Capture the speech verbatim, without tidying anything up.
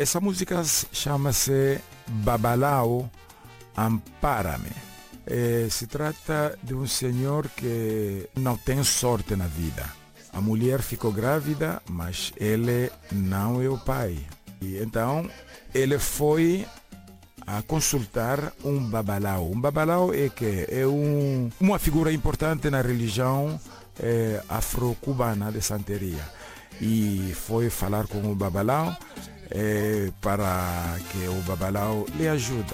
Essa música chama-se Babalao Ampara-me. É, se trata de um senhor que não tem sorte na vida. A mulher ficou grávida, mas ele não é o pai. E então ele foi a consultar um babalao. Um babalao é que é um, uma figura importante na religião é, afro-cubana de santeria. E foi falar com o babalao é, para que o babalao lhe ajude.